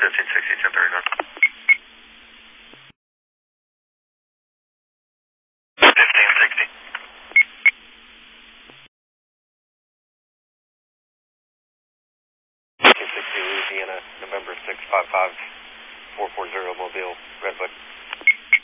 1560, 1039. 1560. 1560 Louisiana, November 655, 440 Mobile, Redwood.